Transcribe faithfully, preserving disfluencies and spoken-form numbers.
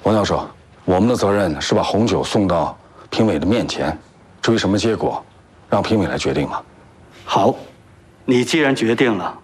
王教授，我们的责任是把红酒送到评委的面前，至于什么结果，让评委来决定吧。 好，你既然决定了，